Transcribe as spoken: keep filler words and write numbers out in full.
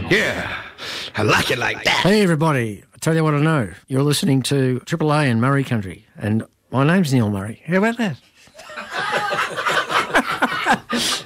Yeah, I like it like that. Hey, everybody. I tell you what I know. You're listening to Triple A in Murray Country, and my name's Neil Murray. How about that?